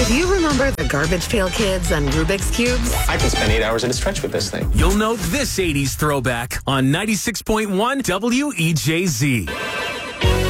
If you remember the Garbage Pail Kids and Rubik's Cubes, I can spend 8 hours at a stretch with this thing. You'll know this 80s throwback on 96.1 WEJZ.